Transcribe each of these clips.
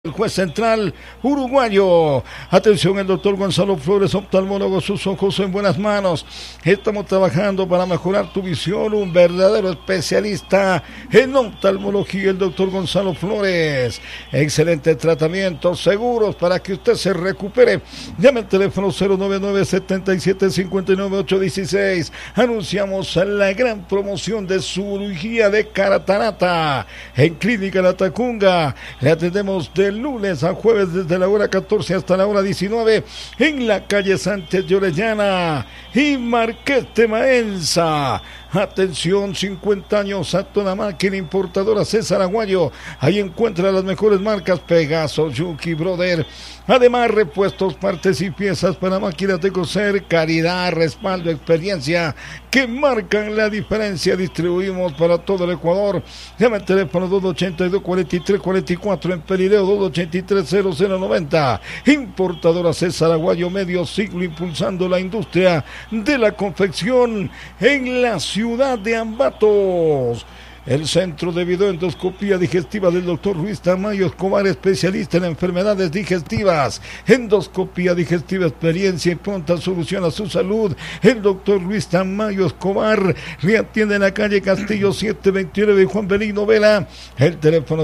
El juez central uruguayo. Atención, el doctor Gonzalo Flores, oftalmólogo, sus ojos en buenas manos. Estamos trabajando para mejorar tu visión. Un verdadero especialista en oftalmología, el doctor Gonzalo Flores. Excelente tratamiento, seguros para que usted se recupere. Llame al teléfono 099-77-59-816. Anunciamos la gran promoción de cirugía de catarata en Clínica La Tacunga. Le atendemos de lunes a jueves desde la hora 14 hasta la hora 19 en la calle Sánchez de Orellana y Marqués de Maenza. Atención, 50 años a toda máquina importadora César Aguayo. Ahí encuentra las mejores marcas Pegaso, Yuki, Brother. Además, repuestos, partes y piezas para máquinas de coser, calidad, respaldo, experiencia que marcan la diferencia. Distribuimos para todo el Ecuador. Llama al teléfono 282-4344 en Perileo, 283-0090. Importadora César Aguayo, medio siglo impulsando la industria de la confección en la ciudad de Ambatos. El Centro de Videoendoscopía Digestiva del Dr. Luis Tamayo Escobar, especialista en enfermedades digestivas. Endoscopía digestiva, experiencia y pronta solución a su salud. El Dr. Luis Tamayo Escobar le atiende en la calle Castillo 729 Juan Benigno Vela. El teléfono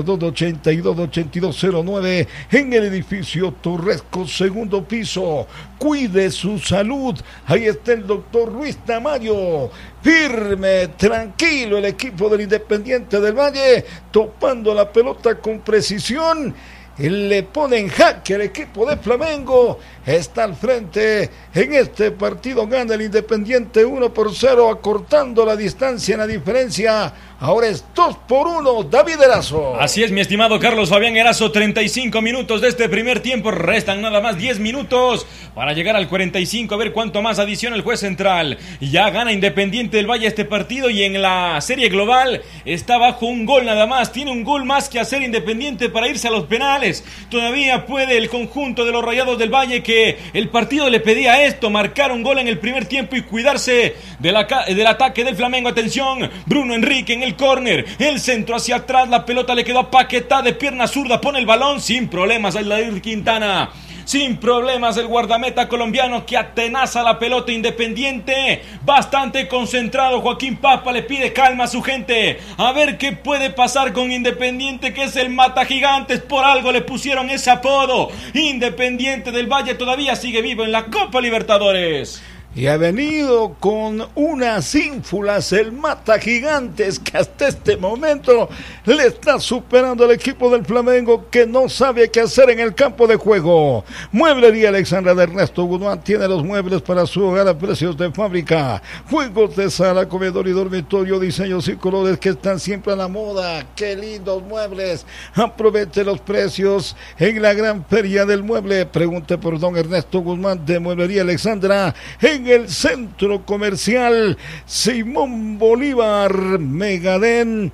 282-8209 en el edificio Torresco, segundo piso. Cuide su salud. Ahí está el Dr. Luis Tamayo. Firme, tranquilo, el equipo del Independiente del Valle, topando la pelota con precisión. Le pone en jaque al equipo de Flamengo. Está al frente en este partido. Gana el Independiente 1-0, acortando la distancia en la diferencia. Ahora es 2-1, David Erazo. Así es, mi estimado Carlos Fabián Erazo. 35 minutos de este primer tiempo. Restan nada más 10 minutos para llegar al 45. A ver cuánto más adiciona el juez central. Ya gana Independiente del Valle este partido y en la serie global está bajo un gol nada más. Tiene un gol más que hacer Independiente para irse a los penales. Todavía puede el conjunto de los Rayados del Valle, que el partido le pedía esto: marcar un gol en el primer tiempo y cuidarse del ataque del Flamengo. Atención, Bruno Enrique en el córner, el centro hacia atrás, la pelota le quedó a Paquetá de pierna zurda, pone el balón sin problemas a Aldair Quintana. Sin problemas el guardameta colombiano que atenaza la pelota. Independiente bastante concentrado. Joaquín Papa le pide calma a su gente. A ver qué puede pasar con Independiente, que es el mata gigantes. Por algo le pusieron ese apodo. Independiente del Valle todavía sigue vivo en la Copa Libertadores. Y ha venido con unas ínfulas el mata gigantes, que hasta este momento le está superando al equipo del Flamengo, que no sabe qué hacer en el campo de juego. Mueblería Alexandra de Ernesto Guzmán tiene los muebles para su hogar a precios de fábrica. Juegos de sala, comedor y dormitorio, diseños y colores que están siempre a la moda. ¡Qué lindos muebles! Aproveche los precios en la gran feria del mueble. Pregunte por don Ernesto Guzmán de Mueblería Alexandra en el centro comercial Simón Bolívar. Megadén.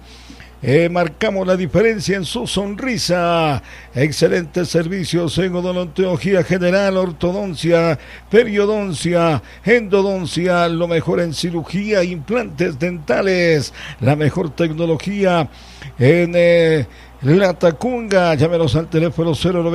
Marcamos la diferencia en su sonrisa. Excelentes servicios en odontología general, ortodoncia, periodoncia, endodoncia, lo mejor en cirugía, implantes dentales, la mejor tecnología en La Tacunga. Llámenos al teléfono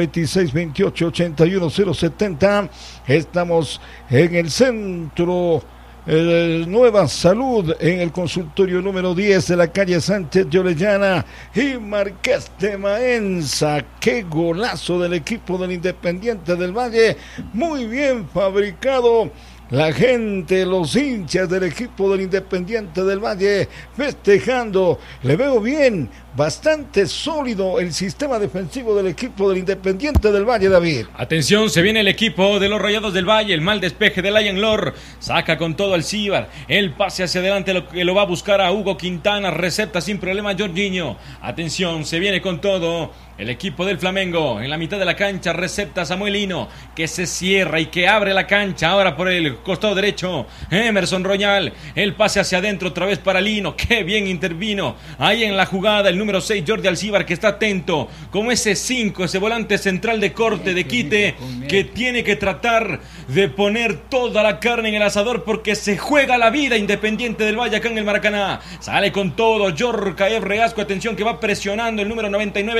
096-2881-070. Estamos en el centro Nueva Salud, en el consultorio número 10 de la calle Sánchez de Orellana y Marqués de Maenza. Qué golazo del equipo del Independiente del Valle, muy bien fabricado. La gente, los hinchas del equipo del Independiente del Valle festejando. Le veo bien, bastante sólido el sistema defensivo del equipo del Independiente del Valle, David. Atención, se viene el equipo de los Rayados del Valle. El mal despeje de Lion Lor. Saca con todo al Cíbar. El pase hacia adelante lo va a buscar a Hugo Quintana. Recepta sin problema a Jorginho. Atención, se viene con todo el equipo del Flamengo. En la mitad de la cancha recepta Samuel Hino, que se cierra y que abre la cancha. Ahora por el costado derecho Emerson Royal. El pase hacia adentro otra vez para Lino. Qué bien intervino ahí en la jugada el número 6 Jordi Alcibar, que está atento como ese 5, ese volante central de corte, de quite, que tiene que tratar de poner toda la carne en el asador, porque se juega la vida Independiente del Valle acá en el Maracaná. Sale con todo Yorka Reasco. Atención, que va presionando el número 99 que marcó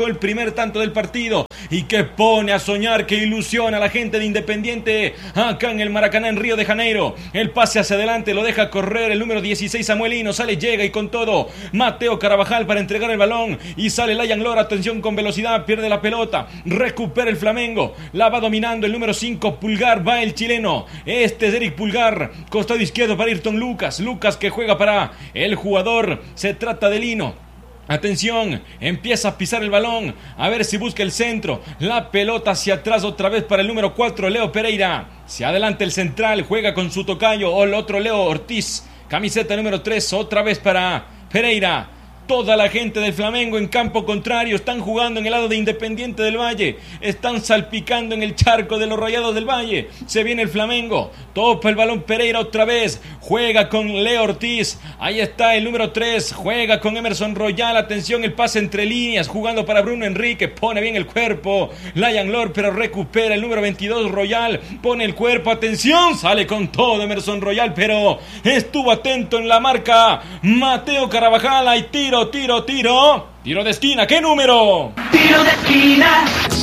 el primer tanto del partido y que pone a soñar, que ilusiona a la gente de Independiente acá en el Maracaná, en Río de Janeiro. El pase hacia adelante lo deja correr el número 16 Samuel Lino, sale, llega y con todo Mateo Carabajal para entregar el balón y sale Layan Lora, atención con velocidad, pierde la pelota, recupera el Flamengo, la va dominando el número 5 Pulgar, va el chileno, este es Eric Pulgar, costado izquierdo para Ayrton Lucas que juega para el jugador, se trata de Lino. Atención, empieza a pisar el balón, a ver si busca el centro, la pelota hacia atrás otra vez para el número 4, Leo Pereira, se adelanta el central, juega con su tocayo, o el otro Leo Ortiz, camiseta número 3, otra vez para Pereira. Toda la gente del Flamengo en campo contrario están jugando en el lado de Independiente del Valle, están salpicando en el charco de los Rayados del Valle. Se viene el Flamengo, topa el balón Pereira otra vez, juega con Leo Ortiz, ahí está el número 3, juega con Emerson Royal, atención el pase entre líneas, jugando para Bruno Enrique, pone bien el cuerpo, Layan Lor, pero recupera el número 22 Royal, pone el cuerpo, atención, sale con todo Emerson Royal, pero estuvo atento en la marca Mateo Carabajal, hay tiro de esquina, ¿qué número? Tiro de esquina.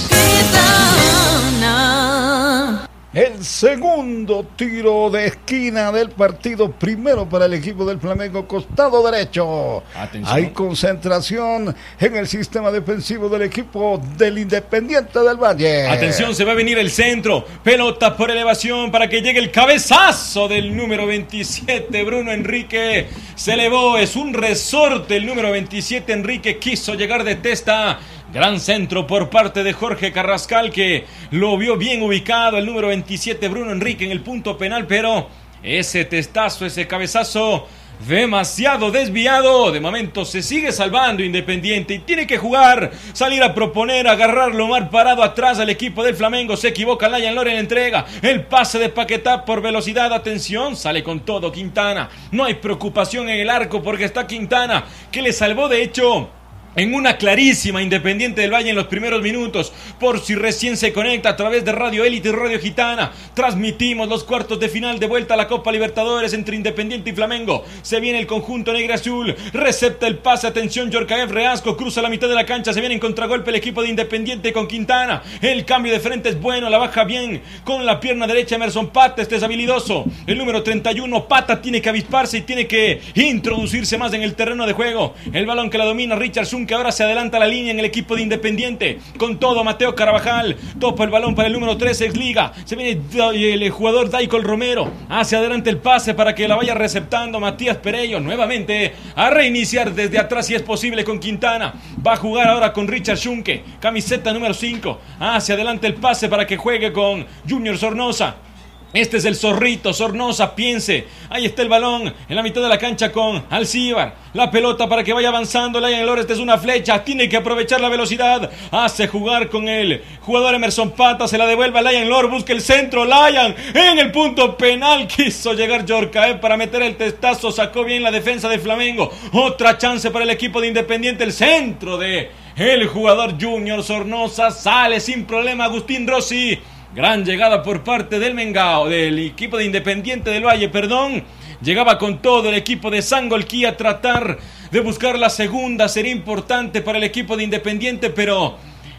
El segundo tiro de esquina del partido, primero para el equipo del Flamengo, costado derecho. Atención. Hay concentración en el sistema defensivo del equipo del Independiente del Valle. Atención, se va a venir el centro, pelota por elevación para que llegue el cabezazo del número 27, Bruno Enrique. Se elevó, es un resorte el número 27, Enrique quiso llegar de testa. Gran centro por parte de Jorge Carrascal, que lo vio bien ubicado el número 27 Bruno Enrique en el punto penal, pero ese testazo, ese cabezazo demasiado desviado. De momento se sigue salvando Independiente y tiene que jugar, salir a proponer, agarrarlo mal parado atrás al equipo del Flamengo. Se equivoca Layan Lora en la entrega, el pase de Paquetá por velocidad, atención, sale con todo Quintana. No hay preocupación en el arco porque está Quintana, que le salvó de hecho en una clarísima Independiente del Valle en los primeros minutos. Por si recién se conecta a través de Radio Élite y Radio Gitana, transmitimos los cuartos de final de vuelta a la Copa Libertadores entre Independiente y Flamengo. Se viene el conjunto negro-azul, recepta el pase, atención, Yorkaev Reasco, cruza la mitad de la cancha, se viene en contragolpe el equipo de Independiente con Quintana. El cambio de frente es bueno, la baja bien con la pierna derecha Emerson Pata, este es habilidoso. El número 31, Pata, tiene que avisparse y tiene que introducirse más en el terreno de juego. El balón que la domina Richardson, que ahora se adelanta la línea en el equipo de Independiente. Con todo, Mateo Carabajal topa el balón para el número 3, ex-liga. Se viene el jugador Daicol Romero. Hacia adelante el pase para que la vaya receptando Matías Perello. Nuevamente a reiniciar desde atrás si es posible con Quintana. Va a jugar ahora con Richard Schunke, camiseta número 5. Hacia adelante el pase para que juegue con Junior Sornosa. Este es el Zorrito, Sornosa, piense. Ahí está el balón en la mitad de la cancha con Alcíbar. La pelota para que vaya avanzando. Layan Lora, este es una flecha. Tiene que aprovechar la velocidad. Hace jugar con el jugador Emerson Pata. Se la devuelve a Layan Lora. Busca el centro. Layan en el punto penal. Quiso llegar Yorkaev para meter el testazo. Sacó bien la defensa de Flamengo. Otra chance para el equipo de Independiente. El centro de el jugador Junior Sornosa. Sale sin problema Agustín Rossi. Gran llegada por parte del Mengao, del equipo de Independiente del Valle, Llegaba con todo el equipo de Sangolquí a tratar de buscar la segunda. Sería importante para el equipo de Independiente, pero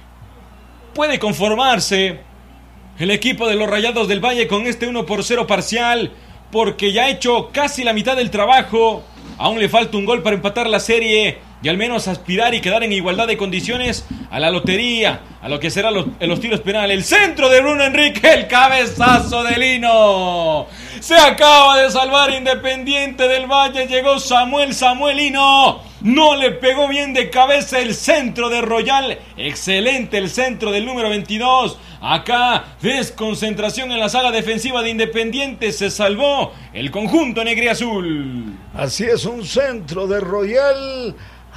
puede conformarse el equipo de los Rayados del Valle con este 1-0 parcial, porque ya ha hecho casi la mitad del trabajo. Aún le falta un gol para empatar la serie y al menos aspirar y quedar en igualdad de condiciones a la lotería, a lo que será los tiros penales. El centro de Bruno Enrique, el cabezazo de Lino. Se acaba de salvar Independiente del Valle, llegó Samuel Lino. No le pegó bien de cabeza el centro de Royal. Excelente el centro del número 22. Acá desconcentración en la saga defensiva de Independiente. Se salvó el conjunto negriazul. Así es, un centro de Royal.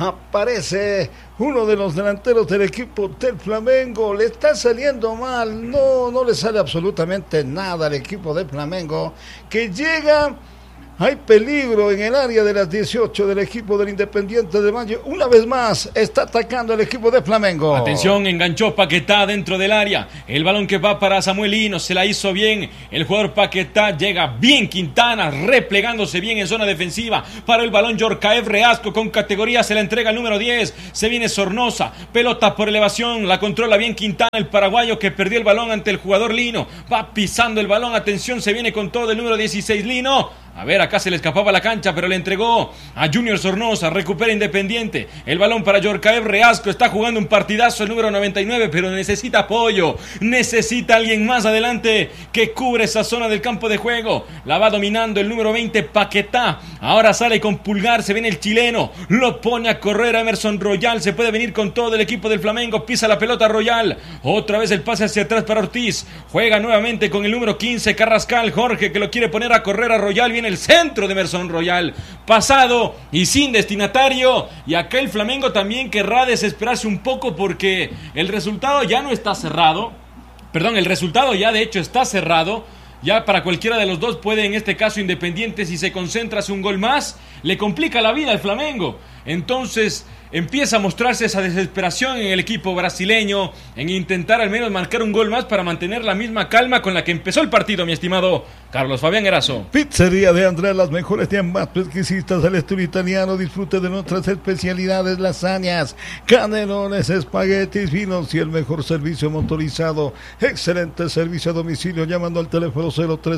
Aparece uno de los delanteros del equipo del Flamengo. Le está saliendo mal. No le sale absolutamente nada al equipo del Flamengo, que llega Hay peligro en el área de las 18 del equipo del Independiente del Valle. Una vez más está atacando el equipo de Flamengo. Atención, enganchó Paquetá dentro del área. El balón que va para Samuel Lino, se la hizo bien. El jugador Paquetá, llega bien Quintana, replegándose bien en zona defensiva. Para el balón Yorkaev Reasco con categoría, se la entrega el número 10. Se viene Sornosa, pelota por elevación, la controla bien Quintana, el paraguayo que perdió el balón ante el jugador Lino. Va pisando el balón, atención, se viene con todo el número 16 Lino. A ver, acá se le escapaba la cancha, pero le entregó a Junior Sornosa. Recupera Independiente. El balón para Yorkaev Reasco. Está jugando un partidazo el número 99, pero necesita apoyo. Necesita alguien más adelante que cubre esa zona del campo de juego. La va dominando el número 20, Paquetá. Ahora sale con Pulgar. Se viene el chileno. Lo pone a correr a Emerson Royal. Se puede venir con todo el equipo del Flamengo. Pisa la pelota Royal. Otra vez el pase hacia atrás para Ortiz. Juega nuevamente con el número 15, Carrascal. Jorge, que lo quiere poner a correr a Royal. Viene el centro de Emerson Royal, pasado y sin destinatario, y acá el Flamengo también querrá desesperarse un poco porque el resultado ya no está cerrado, el resultado ya de hecho está cerrado, ya para cualquiera de los dos puede, en este caso Independiente, si se concentra hace un gol más, le complica la vida al Flamengo. Entonces empieza a mostrarse esa desesperación en el equipo brasileño, en intentar al menos marcar un gol más para mantener la misma calma con la que empezó el partido, mi estimado Carlos Fabián Erazo. Pizzería de Andrea, las mejores y más exquisitas al estilo italiano. Disfrute de nuestras especialidades: lasañas, canelones, espaguetis, vinos y el mejor servicio motorizado. Excelente servicio a domicilio llamando al teléfono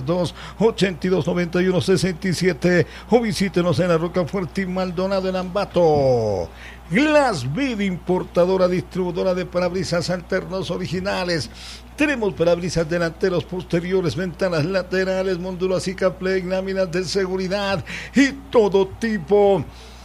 032-8291-67 o visítenos en la Rocafuerte y Maldonado en Ambato. Glassvid, importadora, distribuidora de parabrisas alternos originales. Tenemos parabrisas delanteros, posteriores, ventanas laterales, módulos Cicaplay, láminas de seguridad y todo tipo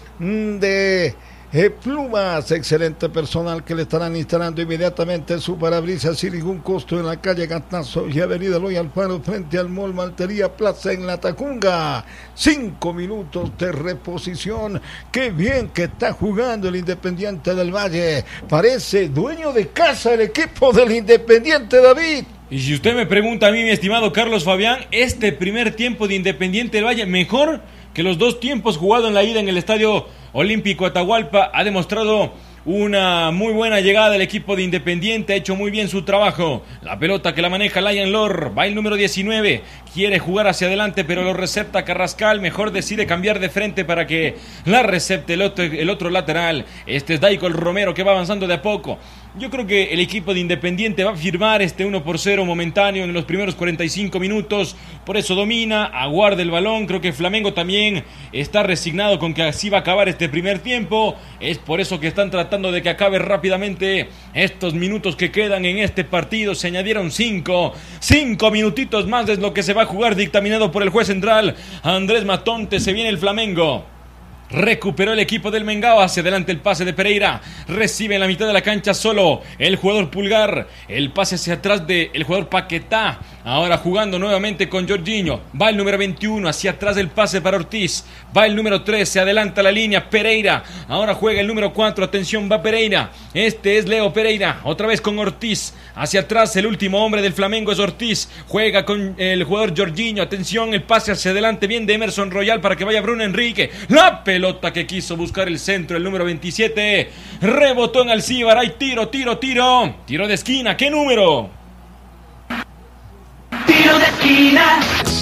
de plumas. Excelente personal que le estarán instalando inmediatamente su parabrisas sin ningún costo en la calle Gatazo y avenida Loy Alfaro frente al Mall Maltería Plaza en La Tacunga. 5 minutos de reposición. Qué bien que está jugando el Independiente del Valle. Parece dueño de casa el equipo del Independiente, David. Y si usted me pregunta a mí, mi estimado Carlos Fabián, este primer tiempo de Independiente del Valle mejor que los dos tiempos jugados en la ida en el Estadio Olímpico Atahualpa. Ha demostrado una muy buena llegada del equipo de Independiente, ha hecho muy bien su trabajo. La pelota que la maneja Lion Lor, va el número 19, quiere jugar hacia adelante pero lo recepta Carrascal, mejor decide cambiar de frente para que la recepte el otro lateral. Este es Daicol Romero que va avanzando de a poco. Yo creo que el equipo de Independiente va a firmar este 1-0 momentáneo en los primeros 45 minutos, por eso domina, aguarda el balón. Creo que Flamengo también está resignado con que así va a acabar este primer tiempo, es por eso que están tratando de que acabe rápidamente estos minutos que quedan en este partido. Se añadieron 5 minutitos más de lo que se va a jugar, dictaminado por el juez central Andrés Matonte. Se viene el Flamengo. Recuperó el equipo del Mengao, hacia adelante el pase de Pereira, recibe en la mitad de la cancha solo el jugador Pulgar, el pase hacia atrás del jugador Paquetá, ahora jugando nuevamente con Jorginho, va el número 21, hacia atrás el pase para Ortiz, va el número 3, se adelanta la línea, Pereira, ahora juega el número 4, atención, va Pereira, este es Leo Pereira, otra vez con Ortiz, hacia atrás el último hombre del Flamengo es Ortiz, juega con el jugador Jorginho, atención, el pase hacia adelante, bien de Emerson Royal para que vaya Bruno Enrique, la pelota que quiso buscar el centro, el número 27, rebotó en Alcíbar, hay tiro de esquina, ¿qué número? Tiro de esquina.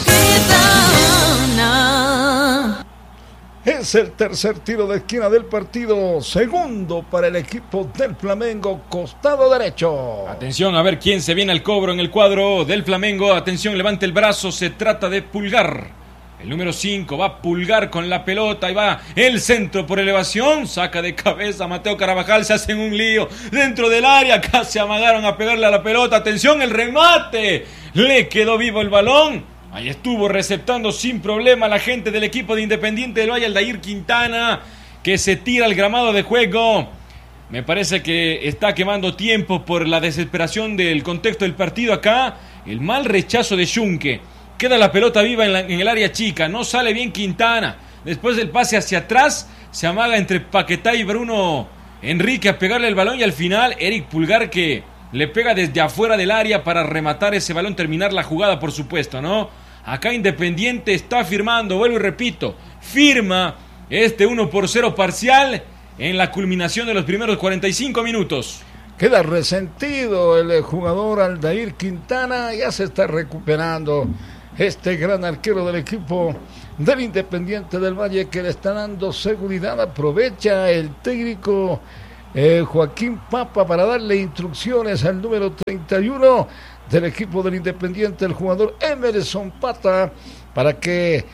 Es el tercer tiro de esquina del partido, segundo para el equipo del Flamengo, costado derecho. Atención, a ver quién se viene al cobro en el cuadro del Flamengo, atención, levante el brazo, se trata de Pulgar. El número 5 va a Pulgar con la pelota y va el centro por elevación, saca de cabeza Mateo Carabajal, se hacen un lío dentro del área, casi amagaron a pegarle a la pelota, atención el remate, le quedó vivo el balón, ahí estuvo receptando sin problema la gente del equipo de Independiente del Valle, Aldair Quintana, que se tira al gramado de juego. Me parece que está quemando tiempo por la desesperación del contexto del partido acá, el mal rechazo de Schunke. Queda la pelota viva en el área chica, no sale bien Quintana, después del pase hacia atrás, se amaga entre Paquetá y Bruno Enrique a pegarle el balón y al final Eric Pulgar que le pega desde afuera del área para rematar ese balón, terminar la jugada por supuesto, ¿no? Acá Independiente está firmando, vuelvo y repito, firma este 1-0 parcial en la culminación de los primeros 45 minutos. Queda resentido el jugador Aldair Quintana, ya se está recuperando este gran arquero del equipo del Independiente del Valle, que le está dando seguridad. Aprovecha el técnico Joaquín Papa para darle instrucciones al número 31 del equipo del Independiente, el jugador Emerson Pata, para que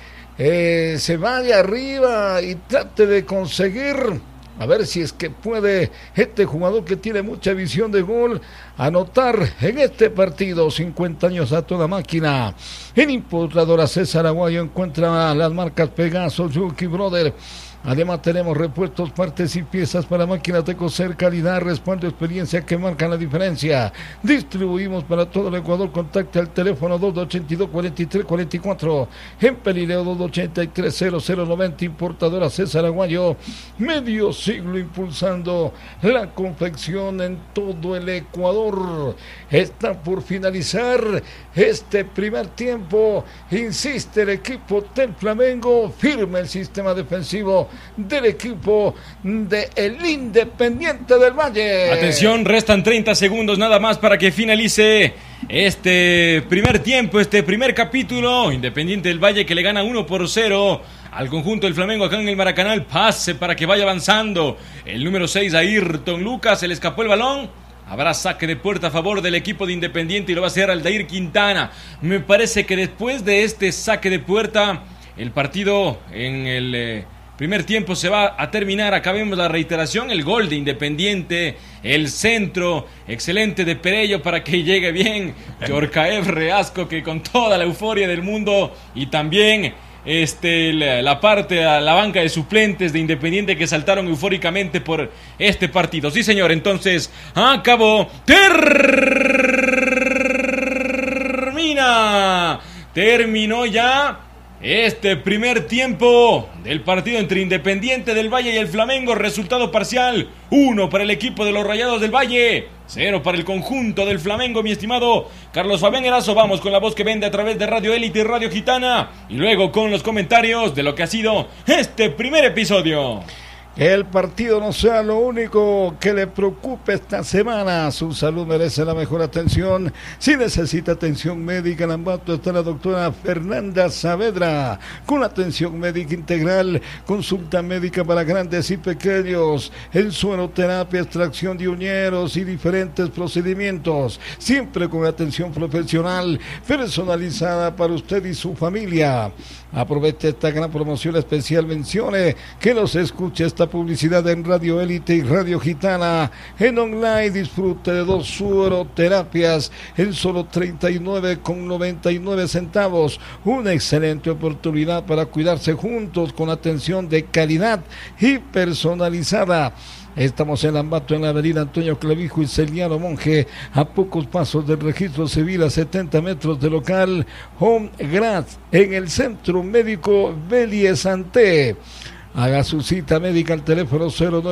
se vaya arriba y trate de conseguir, a ver si es que puede este jugador que tiene mucha visión de gol, anotar en este partido. 50 años a toda máquina. En Importadora César Aguayo encuentra las marcas Pegaso, Yuki Brother. Además tenemos repuestos, partes y piezas para máquinas de coser, calidad, respaldo, experiencia que marcan la diferencia. Distribuimos para todo el Ecuador. Contacte al teléfono 282-4344, en Pelileo 283-0090. Importadora César Aguayo, medio siglo impulsando la confección en todo el Ecuador. Está por finalizar este primer tiempo. Insiste el equipo del Flamengo, firme el sistema defensivo del equipo del Independiente del Valle. Atención, restan 30 segundos nada más para que finalice este primer tiempo, este primer capítulo. Independiente del Valle que le gana 1-0 al conjunto del Flamengo acá en el Maracaná. El pase para que vaya avanzando el número 6, Ayrton Lucas. Se le escapó el balón. Habrá saque de puerta a favor del equipo de Independiente y lo va a hacer Aldair Quintana. Me parece que después de este saque de puerta, el partido en el primer tiempo se va a terminar. Acabemos la reiteración, el gol de Independiente, el centro excelente de Perello para que llegue bien Yorkaev Reasco, que con toda la euforia del mundo, y también la parte a la banca de suplentes de Independiente que saltaron eufóricamente por este partido. Sí, señor, entonces acabó, terminó ya este primer tiempo del partido entre Independiente del Valle y el Flamengo. Resultado parcial: 1 para el equipo de los Rayados del Valle, 0 para el conjunto del Flamengo, mi estimado Carlos Fabián Erazo. Vamos con la voz que vende a través de Radio Élite y Radio Gitana, y luego con los comentarios de lo que ha sido este primer episodio. El partido no sea lo único que le preocupe esta semana. Su salud merece la mejor atención. Si necesita atención médica, en Ambato está la doctora Fernanda Saavedra, con atención médica integral, consulta médica para grandes y pequeños, en sueroterapia, extracción de uñeros y diferentes procedimientos, siempre con atención profesional personalizada para usted y su familia. Aproveche esta gran promoción especial. Mencione que nos escuche esta publicidad en Radio Élite y Radio Gitana. En online disfrute de 2 sueroterapias en solo 39,99 centavos. Una excelente oportunidad para cuidarse juntos con atención de calidad y personalizada. Estamos en Ambato, en la avenida Antonio Clavijo y Celiano Monje, a pocos pasos del registro civil, a 70 metros del local Home Graz, en el Centro Médico Belies Santé. Haga su cita médica al teléfono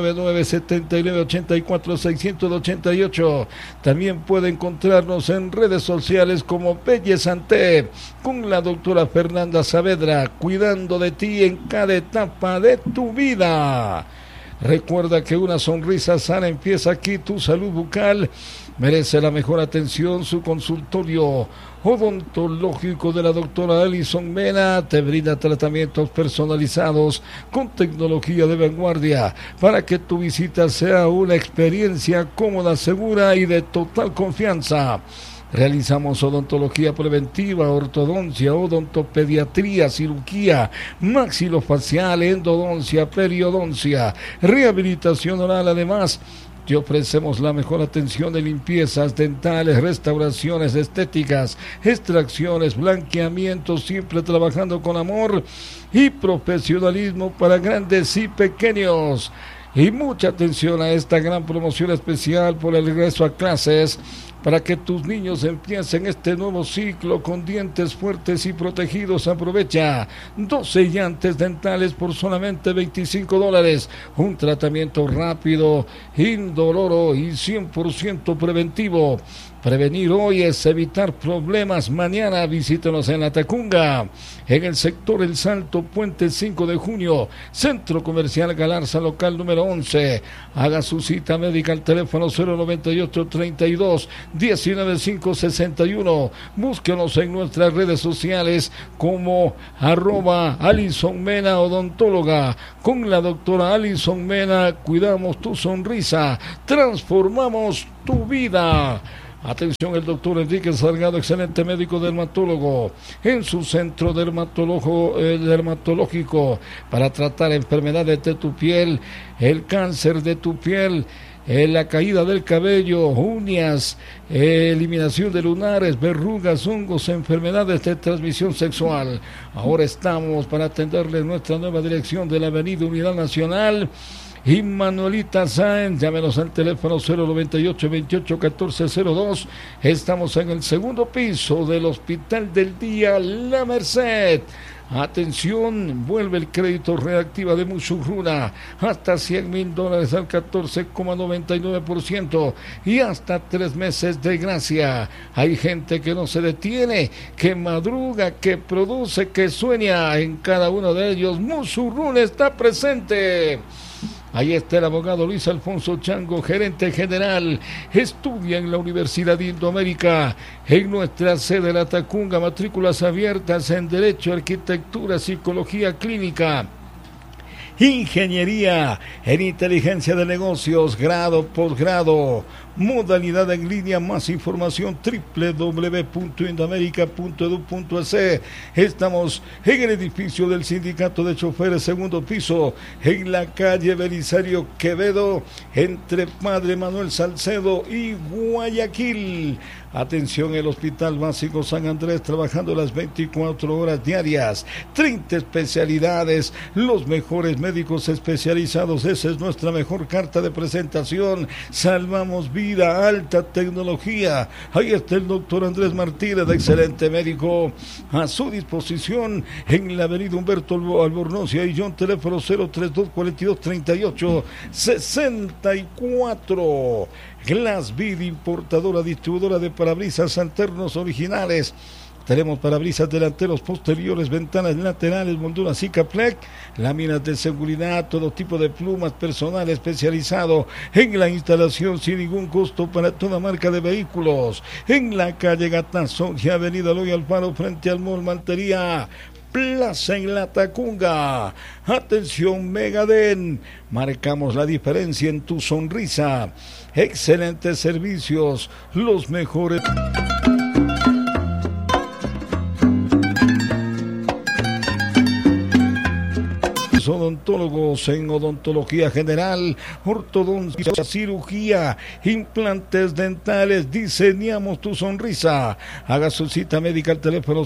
099-7984-688. También puede encontrarnos en redes sociales como Belies Santé, con la doctora Fernanda Saavedra, cuidando de ti en cada etapa de tu vida. Recuerda que una sonrisa sana empieza aquí. Tu salud bucal merece la mejor atención. Su consultorio odontológico de la doctora Alison Mena te brinda tratamientos personalizados con tecnología de vanguardia para que tu visita sea una experiencia cómoda, segura y de total confianza. Realizamos odontología preventiva, ortodoncia, odontopediatría, cirugía, maxilofacial, endodoncia, periodoncia, rehabilitación oral. Además, te ofrecemos la mejor atención de limpiezas dentales, restauraciones estéticas, extracciones, blanqueamientos, siempre trabajando con amor y profesionalismo para grandes y pequeños. Y mucha atención a esta gran promoción especial por el regreso a clases. para que tus niños empiecen este nuevo ciclo con dientes fuertes y protegidos. Aprovecha 12 sellantes dentales por solamente $25. Un tratamiento rápido, indoloro y 100% preventivo. Prevenir hoy es evitar problemas mañana. Visítanos en La Tacunga, en el sector El Salto, Puente 5 de Junio, Centro Comercial Galarza, local número 11. Haga su cita médica al teléfono 098-32-19561. Búsquenos en nuestras redes sociales como @Alison Mena Odontóloga. Con la doctora Alison Mena cuidamos tu sonrisa, transformamos tu vida. Atención, el doctor Enrique Salgado, excelente médico dermatólogo, en su centro dermatológico para tratar enfermedades de tu piel, el cáncer de tu piel, la caída del cabello, uñas, eliminación de lunares, verrugas, hongos, enfermedades de transmisión sexual. Ahora estamos para atenderle en nuestra nueva dirección de la Avenida Unidad Nacional y Manuelita Sáenz. Llámenos al teléfono 098-28-1402. Estamos en el segundo piso del Hospital del Día La Merced. Atención, vuelve el crédito reactiva de Musurruna hasta $100,000 al 14,99% y hasta 3 meses de gracia. Hay gente que no se detiene, que madruga, que produce, que sueña. En cada uno de ellos Musurruna está presente. Ahí está el abogado Luis Alfonso Chango, gerente general. Estudia en la Universidad de Indoamérica, en nuestra sede La Tacunga. Matrículas abiertas en Derecho, Arquitectura, Psicología Clínica, Ingeniería en Inteligencia de Negocios, grado, posgrado, modalidad en línea. Más información www.indoamerica.edu.es. Estamos en el edificio del Sindicato de Choferes, segundo piso, en la calle Belisario Quevedo, entre Padre Manuel Salcedo y Guayaquil. Atención, el Hospital Básico San Andrés, trabajando las 24 horas diarias, 30 especialidades, los mejores médicos especializados. Esa es nuestra mejor carta de presentación. Salvamos vida, alta tecnología. Ahí está el doctor Andrés Martínez, excelente médico, a su disposición en la avenida Humberto Albornoz y John, teléfono 032-42-38-64. Glassvid, importadora, distribuidora de parabrisas alternos originales. Tenemos parabrisas delanteros, posteriores, ventanas laterales, molduras Cicaplec, láminas de seguridad, todo tipo de plumas, personal especializado en la instalación sin ningún costo para toda marca de vehículos. En la calle Gatazo y avenida Eloy Alfaro, frente al Mall Mantería Plaza, en La Tacunga. Atención, Megaden, marcamos la diferencia en tu sonrisa. Excelentes servicios, los mejores odontólogos en odontología general, ortodoncia, cirugía, implantes dentales. Diseñamos tu sonrisa. Haga su cita médica al teléfono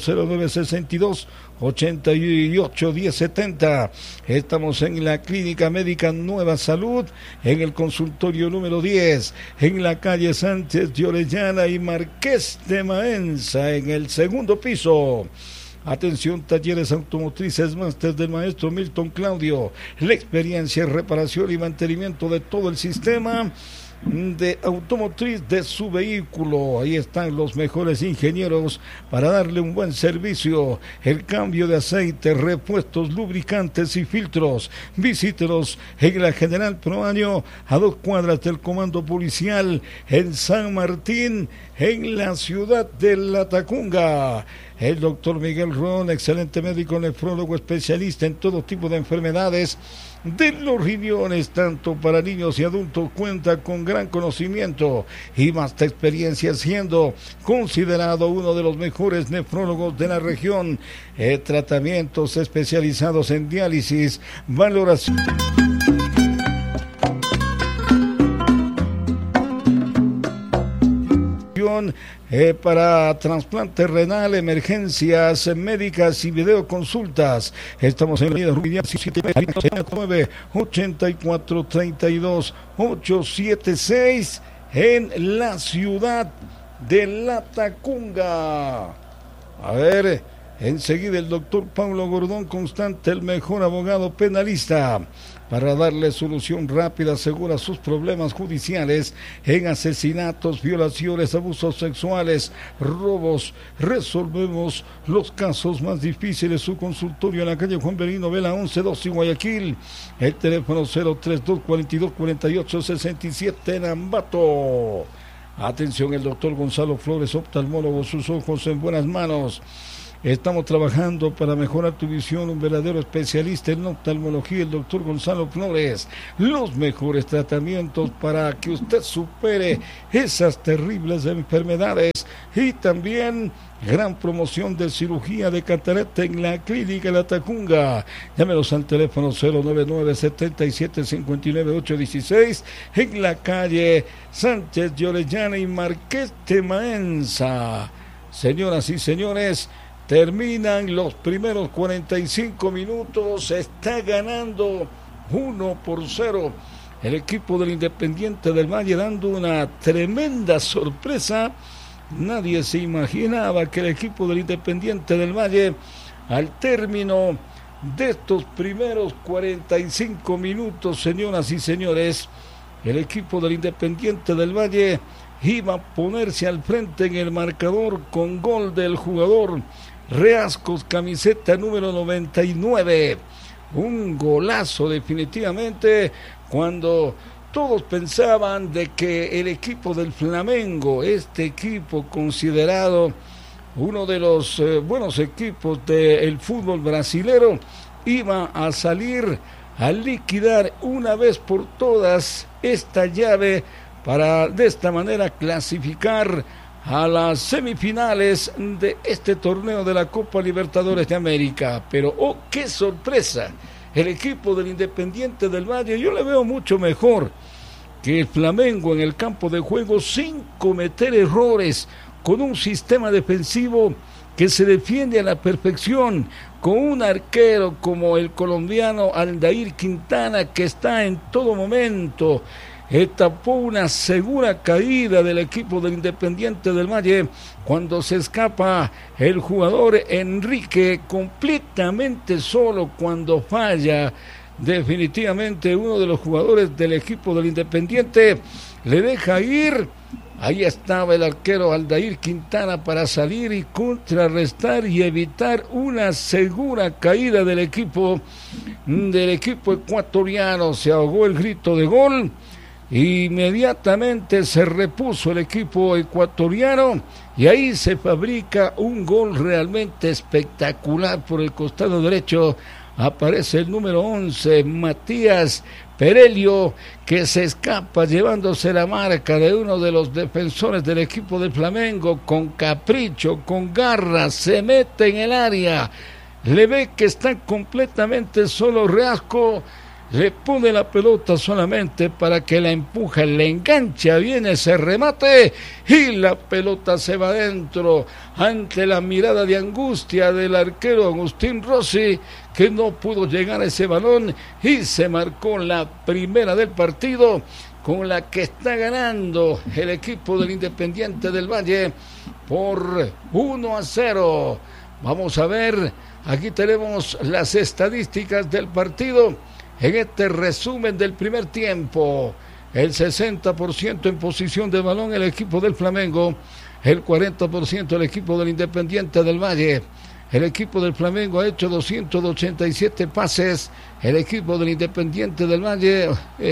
0962-88-1070. Estamos en la Clínica Médica Nueva Salud, en el consultorio número 10, en la calle Sánchez de Orellana y Marqués de Maenza, en el segundo piso. Atención, talleres automotrices máster del maestro Milton Claudio. La experiencia, reparación y mantenimiento de todo el sistema de automotriz de su vehículo. Ahí están los mejores ingenieros para darle un buen servicio. El cambio de aceite, repuestos, lubricantes y filtros. Visítenos en la General Proaño, a 2 cuadras del Comando Policial, en San Martín, en la ciudad de La Tacunga. El doctor Miguel Ron, excelente médico nefrólogo, especialista en todo tipo de enfermedades de los riñones, tanto para niños y adultos. Cuenta con gran conocimiento y vasta experiencia, siendo considerado uno de los mejores nefrólogos de la región. Tratamientos especializados en diálisis, valoración para trasplante renal, emergencias médicas y videoconsultas. Estamos en la avenida Rubiñán 98432-876 en la ciudad de Latacunga. A ver, enseguida el doctor Paulo Gordón Constante, el mejor abogado penalista, para darle solución rápida, segura a sus problemas judiciales en asesinatos, violaciones, abusos sexuales, robos. Resolvemos los casos más difíciles. Su consultorio en la calle Juan Berino Vela 11-2 en Guayaquil. El teléfono 032-42-48-67 en Ambato. Atención, el doctor Gonzalo Flores, oftalmólogo, sus ojos en buenas manos. Estamos trabajando para mejorar tu visión, un verdadero especialista en oftalmología, el doctor Gonzalo Flores. Los mejores tratamientos para que usted supere esas terribles enfermedades. Y también gran promoción de cirugía de catarata en la clínica Latacunga. Llámenos al teléfono 099-7759-816 en la calle Sánchez de Orellana y Marqués de Maenza. Señoras y señores, terminan los primeros 45 minutos, está ganando 1-0 el equipo del Independiente del Valle, dando una tremenda sorpresa. Nadie se imaginaba que el equipo del Independiente del Valle, al término de estos primeros 45 minutos, señoras y señores, el equipo del Independiente del Valle iba a ponerse al frente en el marcador con gol del jugador Reascos, camiseta número 99. Un golazo definitivamente, cuando todos pensaban de que el equipo del Flamengo, este equipo considerado uno de los buenos equipos del fútbol brasilero, iba a salir a liquidar una vez por todas esta llave para de esta manera clasificar a las semifinales de este torneo de la Copa Libertadores de América. Pero ¡oh, qué sorpresa! El equipo del Independiente del Valle, yo le veo mucho mejor que el Flamengo en el campo de juego, sin cometer errores, con un sistema defensivo que se defiende a la perfección, con un arquero como el colombiano Aldair Quintana, que está en todo momento. Tapó una segura caída del equipo del Independiente del Valle cuando se escapa el jugador Enrique completamente solo, cuando falla definitivamente uno de los jugadores del equipo del Independiente, le deja ir. Ahí estaba el arquero Aldair Quintana para salir y contrarrestar y evitar una segura caída del equipo ecuatoriano. Se ahogó el grito de gol. Inmediatamente se repuso el equipo ecuatoriano y ahí se fabrica un gol realmente espectacular. Por el costado derecho aparece el número 11, Matías Perelio, que se escapa llevándose la marca de uno de los defensores del equipo del Flamengo. Con capricho, con garra, se mete en el área, le ve que está completamente solo Reasco, le pone la pelota solamente para que la empuja, le engancha bien ese remate y la pelota se va adentro ante la mirada de angustia del arquero Agustín Rossi, que no pudo llegar a ese balón, y se marcó la primera del partido, con la que está ganando el equipo del Independiente del Valle por 1-0. Vamos a ver, aquí tenemos las estadísticas del partido. En este resumen del primer tiempo, el 60% en posición de balón el equipo del Flamengo, el 40% el equipo del Independiente del Valle. El equipo del Flamengo ha hecho 287 pases, el equipo del Independiente del Valle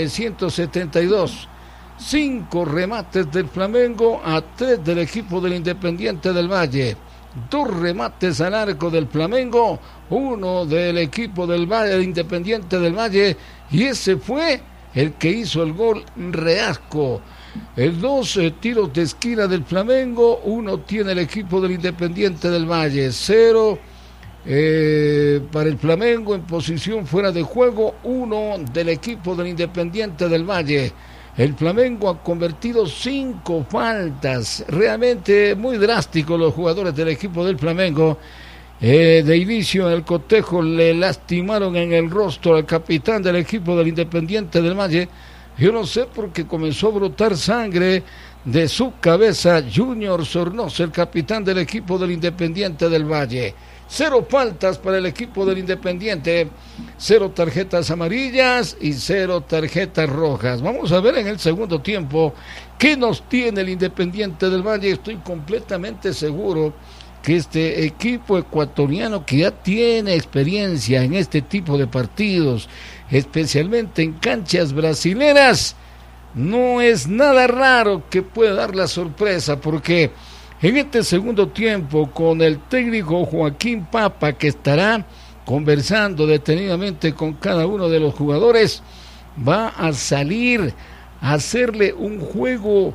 172. 5 remates del Flamengo a 3 del equipo del Independiente del Valle. 2 remates al arco del Flamengo, 1 del equipo del Valle, Independiente del Valle, y ese fue el que hizo el gol Reasco. 2 tiros de esquina del Flamengo, 1 tiene el equipo del Independiente del Valle, 0 para el Flamengo en posición fuera de juego, 1 del equipo del Independiente del Valle. El Flamengo ha convertido 5 faltas, realmente muy drástico los jugadores del equipo del Flamengo. De inicio en el cotejo le lastimaron en el rostro al capitán del equipo del Independiente del Valle. Yo no sé, porque comenzó a brotar sangre de su cabeza Junior Sornosa, el capitán del equipo del Independiente del Valle. 0 faltas para el equipo del Independiente, 0 tarjetas amarillas y 0 tarjetas rojas. Vamos a ver en el segundo tiempo qué nos tiene el Independiente del Valle. Estoy completamente seguro que este equipo ecuatoriano, que ya tiene experiencia en este tipo de partidos, especialmente en canchas brasileras, no es nada raro que pueda dar la sorpresa, porque en este segundo tiempo, con el técnico Joaquín Papa, que estará conversando detenidamente con cada uno de los jugadores, va a salir a hacerle un juego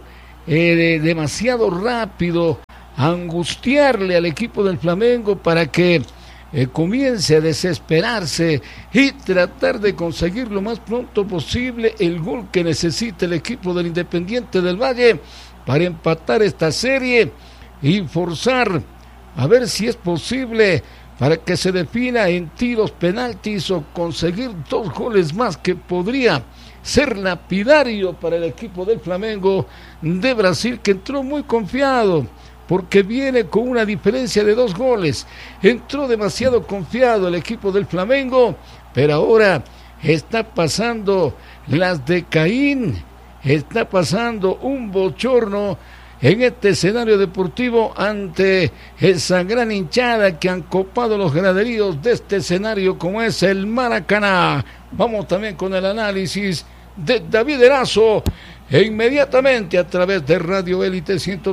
demasiado rápido, a angustiarle al equipo del Flamengo para que comience a desesperarse y tratar de conseguir lo más pronto posible el gol que necesita el equipo del Independiente del Valle para empatar esta serie y forzar a ver si es posible para que se defina en tiros penaltis o conseguir 2 goles más, que podría ser lapidario para el equipo del Flamengo de Brasil, que entró muy confiado porque viene con una diferencia de 2 goles. Entró demasiado confiado el equipo del Flamengo, pero ahora está pasando las de Caín, está pasando un bochorno en este escenario deportivo ante esa gran hinchada que han copado los graderíos de este escenario como es el Maracaná. Vamos también con el análisis de David Erazo e inmediatamente a través de Radio Élite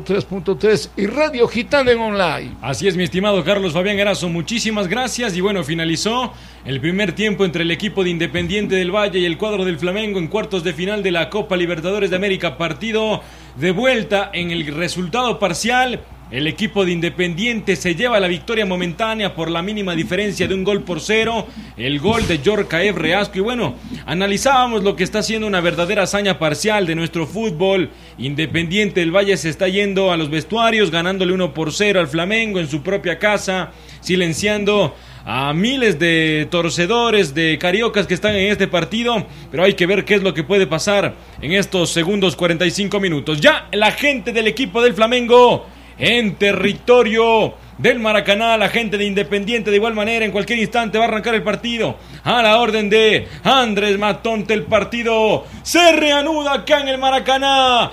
103.3 y Radio Gitana en online. Así es, mi estimado Carlos Fabián Erazo, muchísimas gracias. Y bueno, finalizó el primer tiempo entre el equipo de Independiente del Valle y el cuadro del Flamengo en cuartos de final de la Copa Libertadores de América. Partido de vuelta. En el resultado parcial, el equipo de Independiente se lleva la victoria momentánea por la mínima diferencia de 1-0, el gol de Yorcaev Reasco. Y bueno, analizábamos lo que está siendo una verdadera hazaña parcial de nuestro fútbol. Independiente del Valle se está yendo a los vestuarios, ganándole 1-0 al Flamengo en su propia casa, silenciando a miles de torcedores, de cariocas que están en este partido, pero hay que ver qué es lo que puede pasar en estos segundos 45 minutos. Ya la gente del equipo del Flamengo en territorio del Maracaná, la gente de Independiente de igual manera, en cualquier instante va a arrancar el partido. A la orden de Andrés Matonte, el partido se reanuda acá en el Maracaná.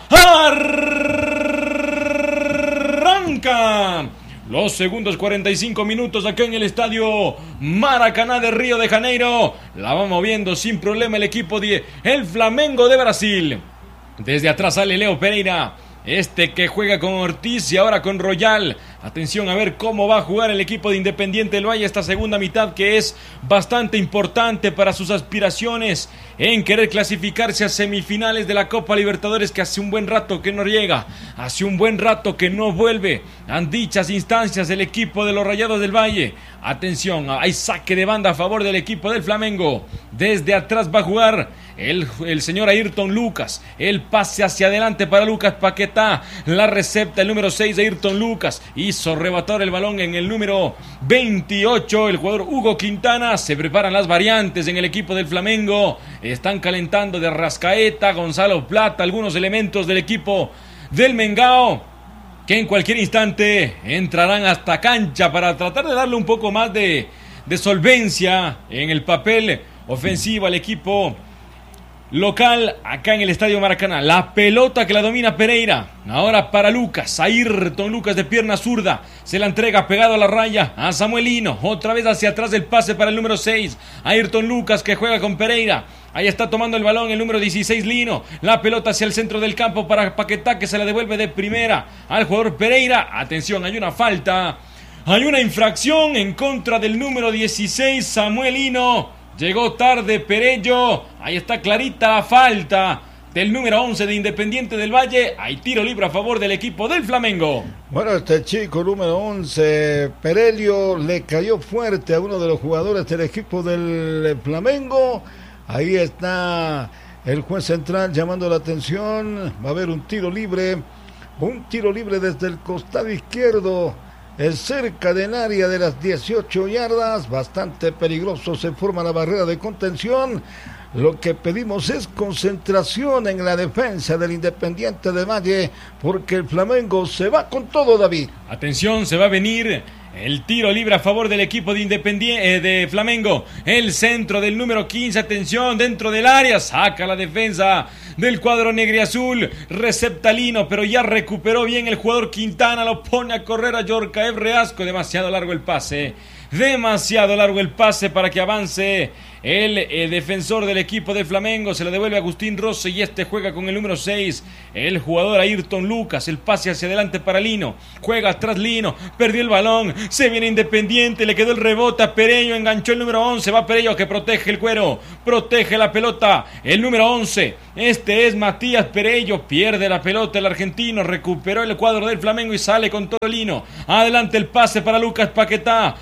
Arranca los segundos 45 minutos acá en el estadio Maracaná de Río de Janeiro. La va moviendo sin problema el equipo de el Flamengo de Brasil. Desde atrás sale Leo Pereira, que juega con Ortiz y ahora con Royal. Atención a ver cómo va a jugar el equipo de Independiente del Valle esta segunda mitad, que es bastante importante para sus aspiraciones en querer clasificarse a semifinales de la Copa Libertadores, que hace un buen rato que no llega, hace un buen rato que no vuelve a dichas instancias el equipo de los Rayados del Valle. Atención, hay saque de banda a favor del equipo del Flamengo. Desde atrás va a jugar el señor Ayrton Lucas. El pase hacia adelante para Lucas Paquetá. La recepta el número 6 de Ayrton Lucas. Hizo rebotar el balón en el número 28. El jugador Hugo Quintana. Se preparan las variantes en el equipo del Flamengo. Están calentando de Arrascaeta, Gonzalo Plata, algunos elementos del equipo del Mengao, que en cualquier instante entrarán hasta cancha para tratar de darle un poco más de solvencia en el papel ofensivo al equipo local acá en el estadio Maracaná. La pelota que la domina Pereira, ahora para Lucas, Ayrton Lucas de pierna zurda, se la entrega pegado a la raya a Samuel Lino, otra vez hacia atrás el pase para el número 6, Ayrton Lucas, que juega con Pereira. Ahí está tomando el balón el número 16 Lino, la pelota hacia el centro del campo para Paquetá, que se la devuelve de primera al jugador Pereira. Atención, hay una falta, hay una infracción en contra del número 16 Samuel Lino. Llegó tarde Perello. Ahí está clarita la falta del número 11 de Independiente del Valle. Hay tiro libre a favor del equipo del Flamengo. Bueno, este chico número 11, Perello, le cayó fuerte a uno de los jugadores del equipo del Flamengo. Ahí está el juez central llamando la atención. Va a haber un tiro libre desde el costado izquierdo, cerca del área de las 18 yardas, bastante peligroso, se forma la barrera de contención. Lo que pedimos es concentración en la defensa del Independiente del Valle, porque el Flamengo se va con todo, David. Atención, se va a venir el tiro libre a favor del equipo de de Flamengo. El centro del número 15, atención, dentro del área, saca la defensa del cuadro negriazul, receptalino, pero ya recuperó bien el jugador Quintana, lo pone a correr a Yorkaev Reasco, demasiado largo el pase para que avance el defensor del equipo de Flamengo. Se le devuelve a Agustín Rossi y este juega con el número 6, el jugador Ayrton Lucas. El pase hacia adelante para Lino, juega atrás Lino, perdió el balón, se viene Independiente, le quedó el rebote a Pereño, enganchó el número 11, va Pereño que protege el cuero, protege la pelota, el número 11, este es Matías Pereño, pierde la pelota el argentino, recuperó el cuadro del Flamengo y sale con todo Lino, adelante el pase para Lucas Paquetá,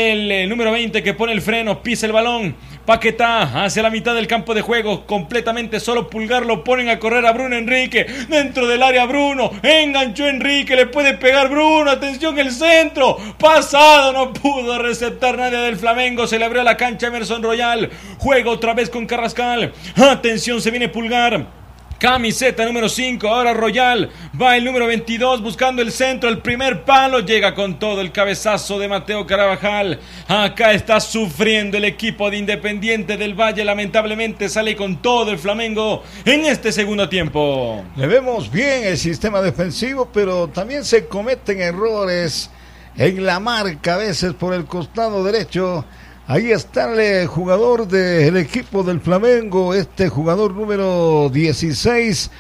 el número 20 que pone el freno, pisa el balón, Paquetá hacia la mitad del campo de juego, completamente solo, Pulgar lo ponen a correr a Bruno Enrique, dentro del área Bruno, enganchó Enrique, le puede pegar Bruno, atención el centro, pasado, no pudo receptar nadie del Flamengo, se le abrió la cancha Emerson Royal, juega otra vez con Carrascal, atención se viene Pulgar, camiseta número 5, ahora Royal, va el número 22 buscando el centro, el primer palo, llega con todo el cabezazo de Mateo Carabajal, acá está sufriendo el equipo de Independiente del Valle, lamentablemente sale con todo el Flamengo en este segundo tiempo. Le vemos bien el sistema defensivo, pero también se cometen errores en la marca a veces por el costado derecho. Ahí está el jugador del equipo del Flamengo, este jugador número 16,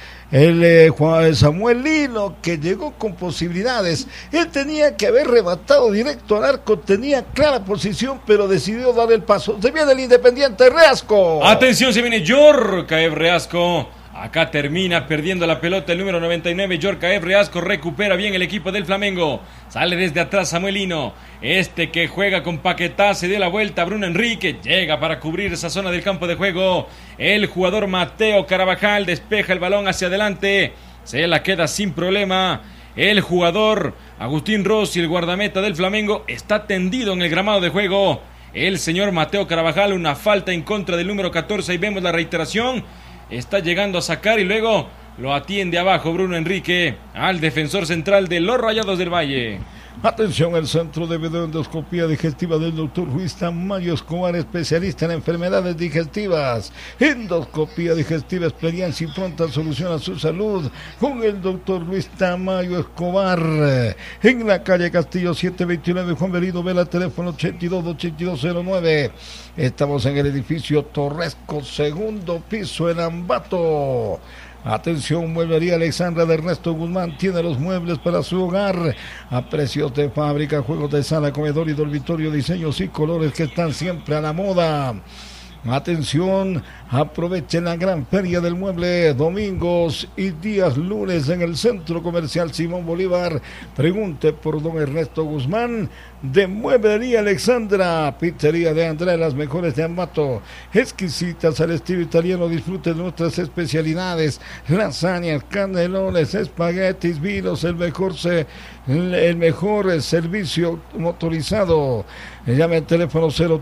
el Samuel Lino, que llegó con posibilidades. Él tenía que haber rematado directo al arco, tenía clara posición, pero decidió dar el paso. Se viene el Independiente Reasco. Atención, se viene Yorkaev Reasco. Acá termina perdiendo la pelota el número 99, Yorkaev Reasco, recupera bien el equipo del Flamengo, sale desde atrás Samuelino, este que juega con Paquetá, se dio la vuelta a Bruno Enrique, llega para cubrir esa zona del campo de juego, el jugador Mateo Carabajal despeja el balón hacia adelante, se la queda sin problema, el jugador Agustín Rossi, el guardameta del Flamengo, está tendido en el gramado de juego, el señor Mateo Carabajal, una falta en contra del número 14, ahí vemos la reiteración, está llegando a sacar y luego lo atiende abajo Bruno Enrique al defensor central de los Rayados del Valle. Atención, el centro de videoendoscopía digestiva del doctor Luis Tamayo Escobar, especialista en enfermedades digestivas. Endoscopía digestiva, experiencia y pronta solución a su salud con el doctor Luis Tamayo Escobar. En la calle Castillo 729, Juan Berido Vela, teléfono 82-8209. Estamos en el edificio Torresco, segundo piso en Ambato. Atención, Mueblería Alexandra de Ernesto Guzmán, tiene los muebles para su hogar a precios de fábrica, juegos de sala, comedor y dormitorio, diseños y colores que están siempre a la moda. Atención, aprovechen la gran feria del mueble domingos y días lunes en el Centro Comercial Simón Bolívar. Pregunte por don Ernesto Guzmán de Mueblería Alexandra, pizzería de Andrea, las mejores de Ambato, exquisitas al estilo italiano. Disfruten de nuestras especialidades, lasañas, canelones, espaguetis, vinos, el mejor servicio motorizado. Llame al teléfono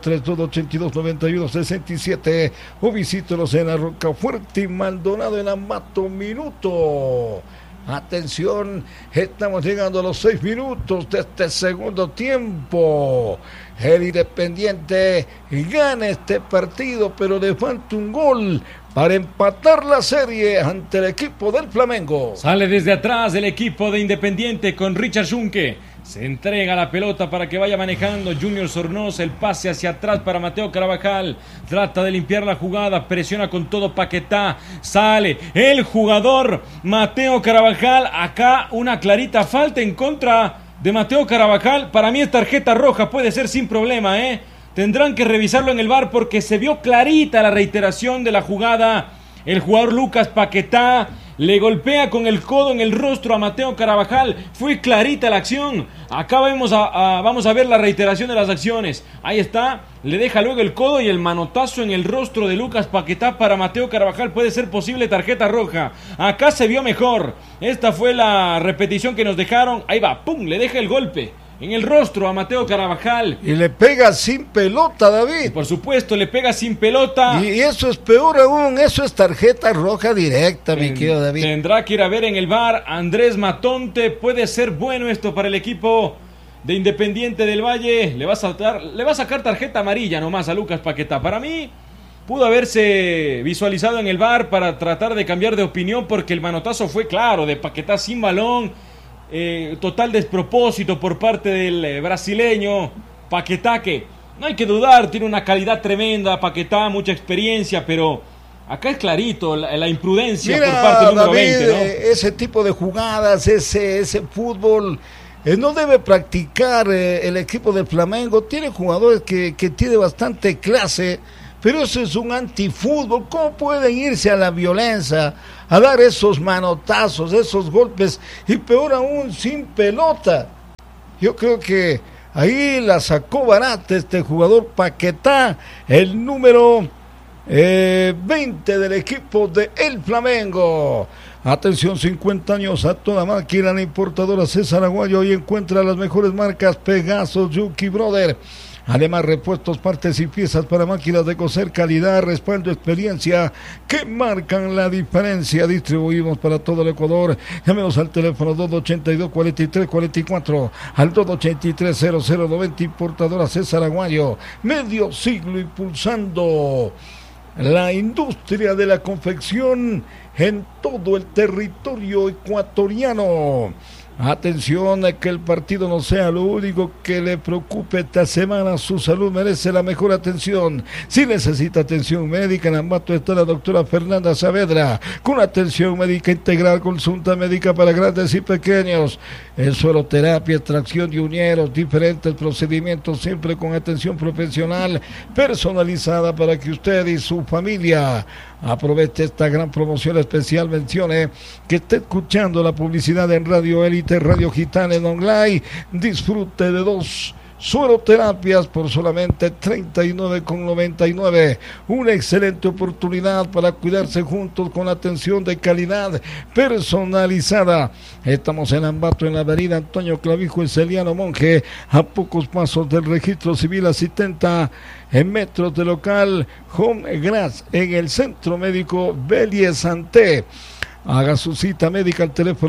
032-82-91-67 o visítenos en la Rocafuerte y Maldonado en Ambato. Minuto. Atención, estamos llegando a los 6 minutos de este segundo tiempo. El Independiente gana este partido, pero le falta un gol para empatar la serie ante el equipo del Flamengo. Sale desde atrás el equipo de Independiente con Richard Schunke. Se entrega la pelota para que vaya manejando Junior Sornosa, el pase hacia atrás para Mateo Carabajal, trata de limpiar la jugada, presiona con todo Paquetá, sale el jugador Mateo Carabajal, acá una clarita falta en contra de Mateo Carabajal, para mí es tarjeta roja, puede ser sin problema, tendrán que revisarlo en el VAR porque se vio clarita la reiteración de la jugada, el jugador Lucas Paquetá le golpea con el codo en el rostro a Mateo Carabajal. Fue clarita la acción. Acá vamos a ver la reiteración de las acciones. Ahí está. Le deja luego el codo y el manotazo en el rostro de Lucas Paquetá para Mateo Carabajal. Puede ser posible tarjeta roja. Acá se vio mejor. Esta fue la repetición que nos dejaron. Ahí va. ¡Pum! Le deja el golpe. en el rostro a Mateo Carabajal. Y le pega sin pelota, David. Y por supuesto, le pega sin pelota. Y eso es peor aún, eso es tarjeta roja directa, mi querido David. Tendrá que ir a ver en el VAR Andrés Matonte. Puede ser bueno esto para el equipo de Independiente del Valle. Le va a sacar tarjeta amarilla nomás a Lucas Paquetá. Para mí, pudo haberse visualizado en el VAR para tratar de cambiar de opinión, porque el manotazo fue claro, de Paquetá sin balón. Total despropósito por parte del brasileño Paquetá, que no hay que dudar, tiene una calidad tremenda Paquetá, mucha experiencia, pero acá es clarito la imprudencia. Mira, por parte del número David, 20, ¿no? Ese tipo de jugadas, ese fútbol no debe practicar el equipo del Flamengo. Tiene jugadores que tiene bastante clase, pero eso es un antifútbol. ¿Cómo pueden irse a la violencia, a dar esos manotazos, esos golpes, y peor aún sin pelota? Yo creo que ahí la sacó barata este jugador Paquetá, el número 20 del equipo de El Flamengo. Atención, 50 años a toda máquina. La importadora César Aguayo hoy encuentra las mejores marcas: Pegaso, Yuki Brother. Además, repuestos, partes y piezas para máquinas de coser, calidad, respaldo, experiencia que marcan la diferencia. Distribuimos para todo el Ecuador. Llámenos al teléfono 282-4344, al 283-0090. Importadora César Aguayo, medio siglo impulsando la industria de la confección en todo el territorio ecuatoriano. Atención, que el partido no sea lo único que le preocupe esta semana. Su salud merece la mejor atención. Si necesita atención médica, en Ambato está la doctora Fernanda Saavedra, con atención médica integral, consulta médica para grandes y pequeños, sueroterapia, extracción de uñeros, diferentes procedimientos, siempre con atención profesional personalizada para que usted y su familia aproveche esta gran promoción especial. Mencione que está escuchando la publicidad en Radio Élite, Radio Gitana en online. Disfrute de 2 sueroterapias por solamente 39,99. Una excelente oportunidad para cuidarse juntos con atención de calidad personalizada. Estamos en Ambato, en la avenida Antonio Clavijo y Celiano Monje, a pocos pasos del registro civil, a 70 metros de local Home Grass, en el Centro Médico Belie Santé. Haga su cita médica al teléfono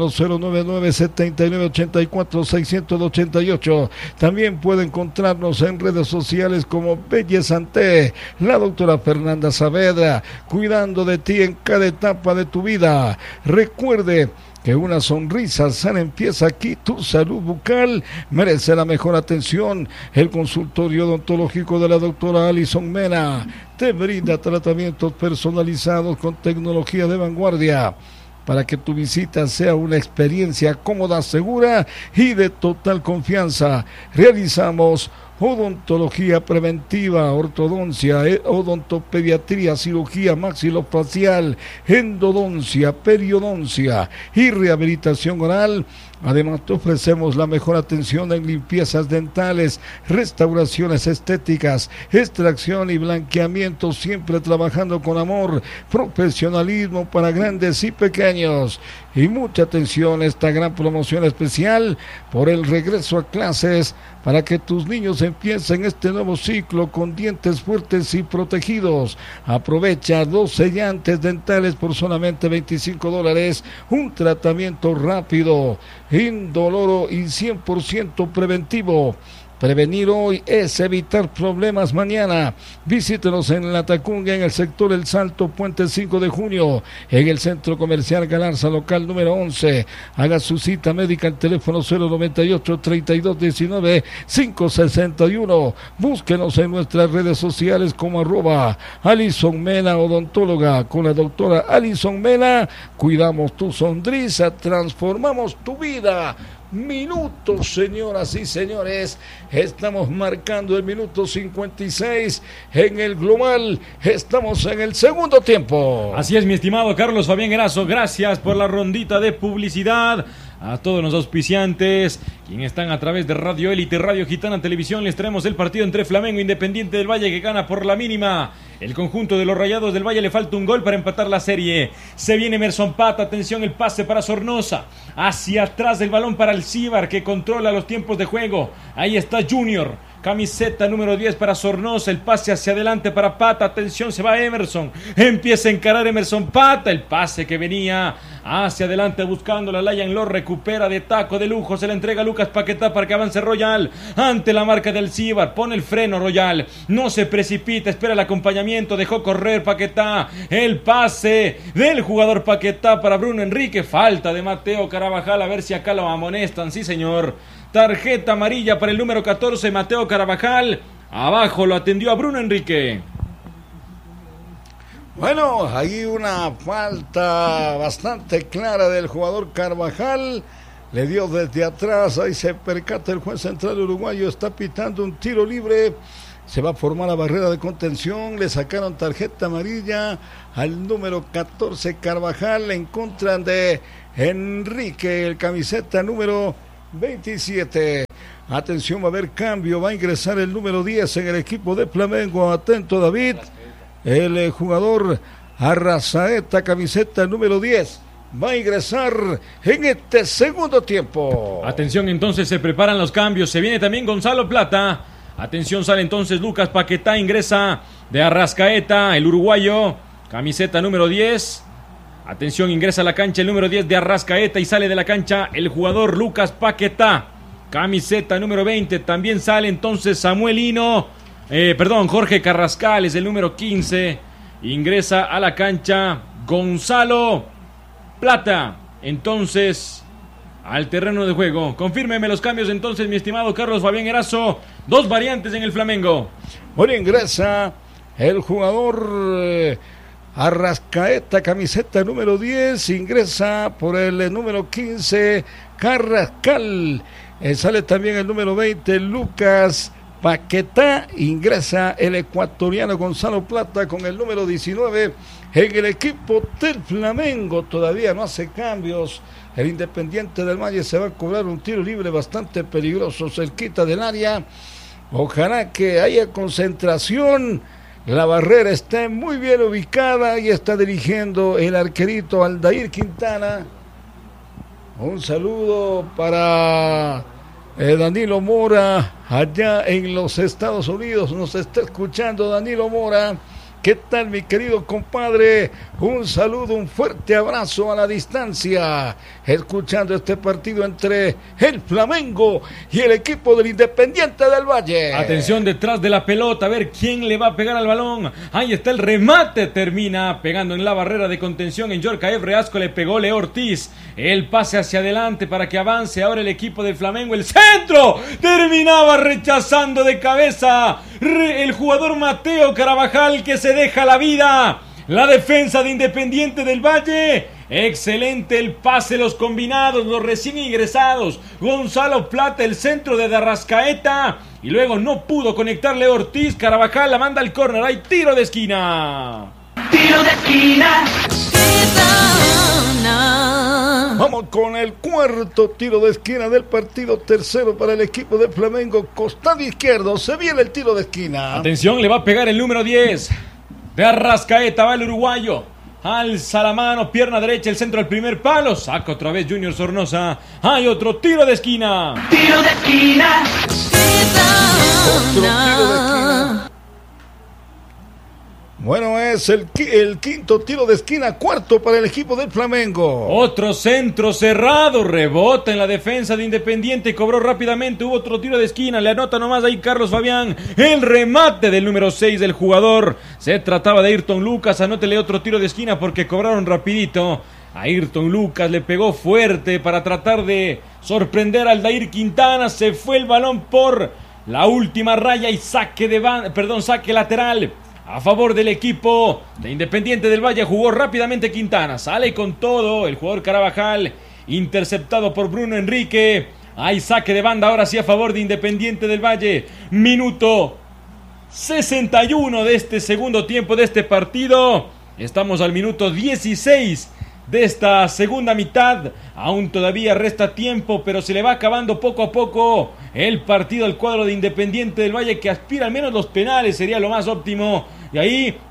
099-7984-688. También puede encontrarnos en redes sociales como Belle Santé. La doctora Fernanda Saavedra, cuidando de ti en cada etapa de tu vida. Recuerde que una sonrisa sana empieza aquí. Tu salud bucal merece la mejor atención. El consultorio odontológico de la doctora Alison Mena te brinda tratamientos personalizados con tecnología de vanguardia, para que tu visita sea una experiencia cómoda, segura y de total confianza. Realizamos odontología preventiva, ortodoncia, odontopediatría, cirugía maxilofacial, endodoncia, periodoncia y rehabilitación oral. Además, te ofrecemos la mejor atención en limpiezas dentales, restauraciones estéticas, extracción y blanqueamiento, siempre trabajando con amor, profesionalismo para grandes y pequeños. Y mucha atención a esta gran promoción especial por el regreso a clases, para que tus niños empiecen este nuevo ciclo con dientes fuertes y protegidos. Aprovecha 2 sellantes dentales por solamente $25, un tratamiento rápido, indoloro y 100% preventivo. Prevenir hoy es evitar problemas mañana. Visítenos en La Tacunga, en el sector El Salto, Puente 5 de Junio, en el Centro Comercial Galarza, local número 11. Haga su cita médica al teléfono 098-3219-561. Búsquenos en nuestras redes sociales como @Alison Mena Odontóloga. Con la doctora Alison Mena, cuidamos tu sonrisa, transformamos tu vida. Minutos, señoras y señores, estamos marcando el minuto 56 en el global. Estamos en el segundo tiempo. Así es, mi estimado Carlos Fabián Erazo, gracias por la rondita de publicidad. A todos los auspiciantes, quienes están a través de Radio Élite, Radio Gitana Televisión, les traemos el partido entre Flamengo e Independiente del Valle, que gana por la mínima El conjunto de los Rayados del Valle le falta un gol para empatar la serie. Se viene Emerson Pata, atención el pase para Sornosa. Hacia atrás del balón para Alcibar, que controla los tiempos de juego. Ahí está Junior. Camiseta número 10 para Sornosa, el pase hacia adelante para Pata, atención, se va Emerson, empieza a encarar Emerson Pata, el pase que venía hacia adelante buscando la Lion lo recupera de taco de lujo, se le entrega a Lucas Paquetá para que avance Royal, ante la marca del Alcibar, pone el freno Royal, no se precipita, espera el acompañamiento, dejó correr Paquetá, el pase del jugador Paquetá para Bruno Enrique, falta de Mateo Carabajal, a ver si acá lo amonestan, sí señor. Tarjeta amarilla para el número 14, Mateo Carabajal. Abajo lo atendió a Bruno Enrique. Bueno, ahí una falta bastante clara del jugador Carvajal. Le dio desde atrás, ahí se percata el juez central uruguayo, está pitando un tiro libre. Se va a formar la barrera de contención, le sacaron tarjeta amarilla al número 14 Carvajal en contra de Enrique, el camiseta número 27. Atención, va a haber cambio, va a ingresar el número 10 en el equipo de Flamengo. Atento David, el jugador Arrazaeta, camiseta número 10, va a ingresar en este segundo tiempo. Atención, entonces se preparan los cambios, se viene también Gonzalo Plata. Atención, sale entonces Lucas Paquetá, ingresa de Arrascaeta, el uruguayo, camiseta número 10. Atención, ingresa a la cancha el número 10 de Arrascaeta y sale de la cancha el jugador Lucas Paquetá, camiseta número 20. También sale entonces Jorge Carrascal, es el número 15. Ingresa a la cancha Gonzalo Plata. Entonces, al terreno de juego. Confírmeme los cambios entonces, mi estimado Carlos Fabián Erazo. Dos variantes en el Flamengo. Bueno, ingresa el jugador Arrascaeta, camiseta número 10, ingresa por el número 15, Carrascal. Sale también el número 20, Lucas Paquetá. Ingresa el ecuatoriano Gonzalo Plata con el número 19 en el equipo del Flamengo. Todavía no hace cambios. El Independiente del Valle se va a cobrar un tiro libre bastante peligroso, cerquita del área. Ojalá que haya concentración. La barrera está muy bien ubicada y está dirigiendo el arquerito Aldair Quintana. Un saludo para Danilo Mora, allá en los Estados Unidos. Nos está escuchando Danilo Mora. ¿Qué tal, mi querido compadre? Un saludo, un fuerte abrazo a la distancia, escuchando este partido entre el Flamengo y el equipo del Independiente del Valle. Atención detrás de la pelota, a ver quién le va a pegar al balón. Ahí está el remate, termina pegando en la barrera de contención en Yorcaev Reasco, le pegó Leo Ortiz. El pase hacia adelante para que avance ahora el equipo del Flamengo. El centro terminaba rechazando de cabeza el jugador Mateo Carabajal, que se deja la vida. La defensa de Independiente del Valle. Excelente el pase, los combinados, los recién ingresados. Gonzalo Plata, el centro de Arrascaeta. Y luego no pudo conectarle Ortiz. Carabajal la manda al córner. Hay tiro de esquina. Tiro de esquina. Vamos con el cuarto tiro de esquina del partido, tercero para el equipo de Flamengo, costado izquierdo, se viene el tiro de esquina. Atención, le va a pegar el número 10 de Arrascaeta, va el uruguayo, alza la mano, pierna derecha, el centro al primer palo, saca otra vez Junior Sornosa, hay otro tiro de esquina. Tiro de esquina. Otro tiro de esquina. Bueno, es el quinto tiro de esquina, cuarto para el equipo del Flamengo. Otro centro cerrado, rebota en la defensa de Independiente, cobró rápidamente, hubo otro tiro de esquina, le anota nomás ahí Carlos Fabián, el remate del número 6 del jugador. Se trataba de Ayrton Lucas, anótele otro tiro de esquina porque cobraron rapidito. Ayrton Lucas le pegó fuerte para tratar de sorprender al Aldair Quintana, se fue el balón por la última raya y saque lateral. A favor del equipo de Independiente del Valle, jugó rápidamente Quintana, sale con todo el jugador Carabajal, interceptado por Bruno Enrique. Hay saque de banda ahora sí a favor de Independiente del Valle. Minuto 61 de este segundo tiempo de este partido. Estamos al minuto 16 de esta segunda mitad. Aún todavía resta tiempo, pero se le va acabando poco a poco el partido al cuadro de Independiente del Valle, que aspira al menos los penales, sería lo más óptimo. Y ahí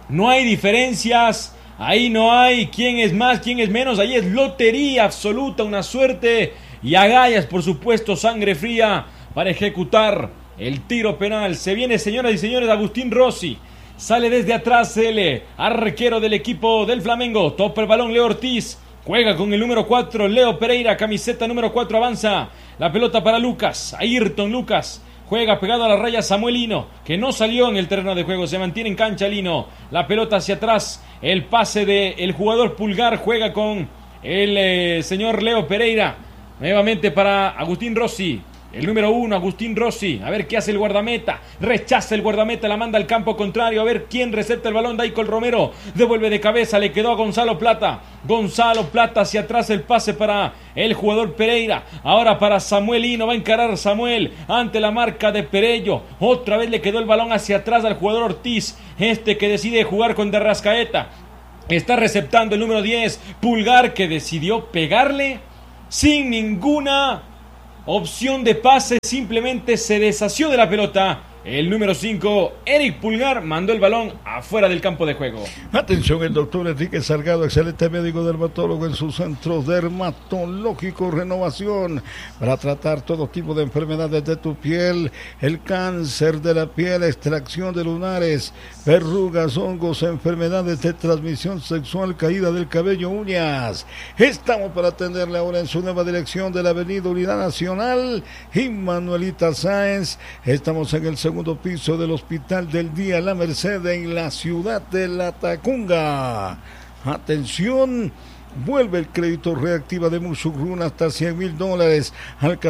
no hay diferencias, ahí no hay quién es más, quién es menos, ahí es lotería absoluta, una suerte y agallas, por supuesto, sangre fría para ejecutar el tiro penal. Se viene, señoras y señores, Agustín Rossi. Sale desde atrás el arquero del equipo del Flamengo. Topa el balón Leo Ortiz. Juega con el número 4, Leo Pereira, camiseta número 4, avanza. La pelota para Lucas, Ayrton Lucas. Juega pegado a la raya Samuel Lino, que no salió en el terreno de juego, se mantiene en cancha Lino. La pelota hacia atrás, el pase del jugador Pulgar. Juega con el señor Leo Pereira. Nuevamente para Agustín Rossi. El número 1, Agustín Rossi. A ver qué hace el guardameta. Rechaza el guardameta, la manda al campo contrario. A ver quién recepta el balón. Daicol Romero devuelve de cabeza. Le quedó a Gonzalo Plata. Gonzalo Plata hacia atrás, el pase para el jugador Pereira. Ahora para Samuel Lino. Va a encarar Samuel ante la marca de Perello. Otra vez le quedó el balón hacia atrás al jugador Ortiz. Que decide jugar con De Rascaeta. Está receptando el número 10, Pulgar, que decidió pegarle sin ninguna opción de pase, simplemente se deshació de la pelota. El número 5, Eric Pulgar, mandó el balón afuera del campo de juego. Atención, el doctor Enrique Salgado, excelente médico dermatólogo en su centro dermatológico Renovación, para tratar todo tipo de enfermedades de tu piel, el cáncer de la piel, extracción de lunares, verrugas, hongos, enfermedades de transmisión sexual, caída del cabello, uñas. Estamos para atenderle ahora en su nueva dirección de la avenida Unidad Nacional y Manuelita Sáenz. Estamos en el segundo piso del Hospital del Día La Merced en la ciudad de La Tacunga. Atención, vuelve el crédito reactiva de Musurruna hasta $100,000 al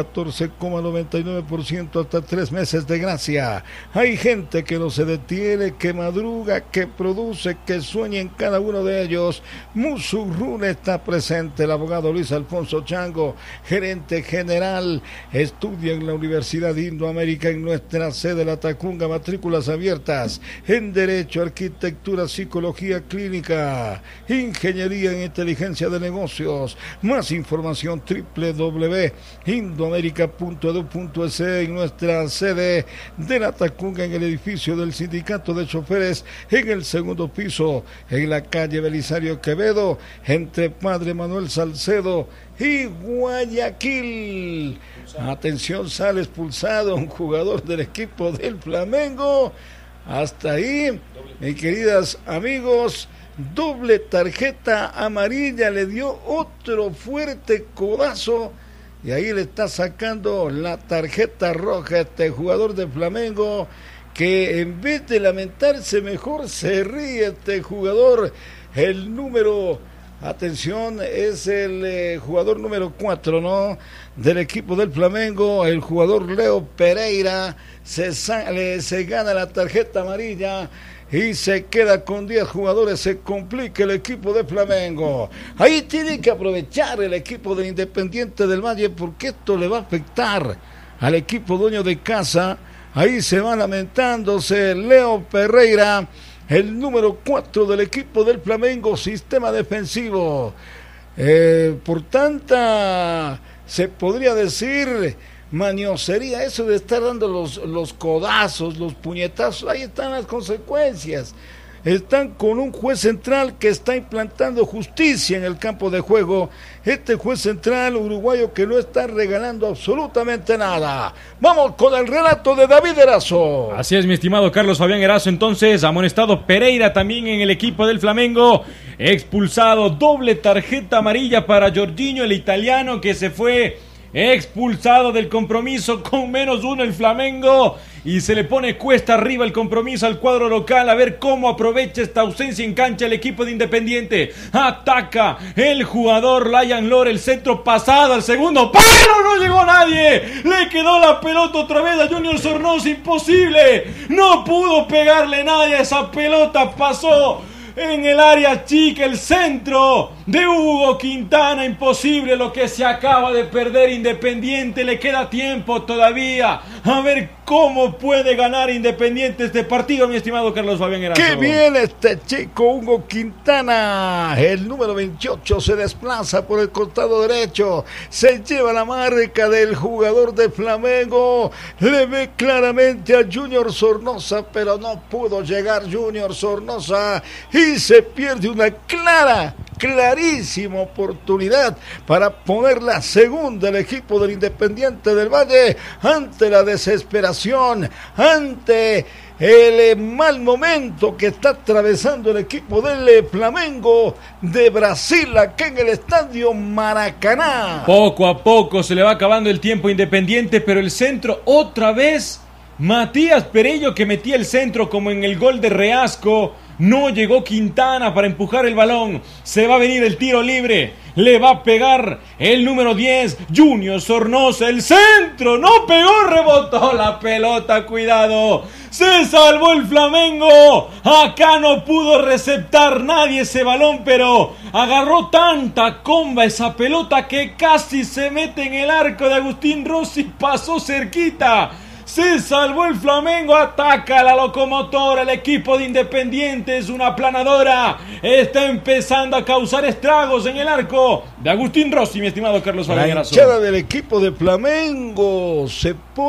14,99% hasta 3 meses de gracia. Hay gente que no se detiene, que madruga, que produce, que sueña en cada uno de ellos. Musurruna está presente. El abogado Luis Alfonso Chango, gerente general, estudia en la Universidad Indoamérica en nuestra sede La Tacunga, matrículas abiertas en Derecho, Arquitectura, Psicología Clínica, Ingeniería en Inteligencia de Negocios. Más información www.indoamerica.edu.es en nuestra sede de La Tacunga, en el edificio del Sindicato de Choferes, en el segundo piso, en la calle Belisario Quevedo, entre Padre Manuel Salcedo y Guayaquil. Atención, sale expulsado un jugador del equipo del Flamengo. Hasta ahí, mis queridos amigos. Doble tarjeta amarilla, le dio otro fuerte codazo y ahí le está sacando la tarjeta roja a este jugador de Flamengo, que en vez de lamentarse mejor se ríe este jugador. El número, atención, es el jugador número 4, ¿no?, del equipo del Flamengo, el jugador Leo Pereira. Se gana la tarjeta amarilla y se queda con 10 jugadores. Se complica el equipo de Flamengo. Ahí tiene que aprovechar el equipo del Independiente del Valle, porque esto le va a afectar al equipo dueño de casa. Ahí se va lamentándose Leo Pereira, el número 4 del equipo del Flamengo, sistema defensivo. Por tanta, se podría decir, maniosería, eso de estar dando los codazos, los puñetazos, ahí están las consecuencias. Están con un juez central que está implantando justicia en el campo de juego. Este juez central uruguayo que no está regalando absolutamente nada. Vamos con el relato de David Erazo. Así es, mi estimado Carlos Fabián Erazo. Entonces, amonestado Pereira también en el equipo del Flamengo. Expulsado, doble tarjeta amarilla para Jorginho, el italiano, que se fue expulsado del compromiso con -1 el Flamengo, y se le pone cuesta arriba el compromiso al cuadro local. A ver cómo aprovecha esta ausencia en cancha el equipo de Independiente. Ataca el jugador Lion Lore, el centro pasado al segundo palo, no llegó nadie, le quedó la pelota otra vez a Junior Sornosa, imposible, no pudo pegarle nadie a esa pelota, pasó en el área chica, el centro de Hugo Quintana. Imposible lo que se acaba de perder Independiente. Le queda tiempo todavía. A ver cómo puede ganar Independiente este partido, mi estimado Carlos Fabián Erazo. ¡Qué bien este chico Hugo Quintana! El número 28 se desplaza por el costado derecho. Se lleva la marca del jugador de Flamengo. Le ve claramente a Junior Sornosa, pero no pudo llegar Junior Sornosa y se pierde una clarísima oportunidad para poner la segunda el equipo del Independiente del Valle ante la desesperación, ante el mal momento que está atravesando el equipo del Flamengo de Brasil aquí en el estadio Maracaná. Poco a poco se le va acabando el tiempo a Independiente, pero el centro otra vez, Matías Perello, que metía el centro como en el gol de Reasco. No llegó Quintana para empujar el balón. Se va a venir el tiro libre. Le va a pegar el número 10, Junior Sornosa. El centro no pegó, rebotó la pelota. Cuidado. Se salvó el Flamengo. Acá no pudo receptar nadie ese balón, pero agarró tanta comba esa pelota que casi se mete en el arco de Agustín Rossi. Pasó cerquita. Se salvó el Flamengo, ataca la locomotora, el equipo de Independiente es una aplanadora, está empezando a causar estragos en el arco de Agustín Rossi, mi estimado Carlos Fabián Erazo. La hinchada del equipo de Flamengo se pone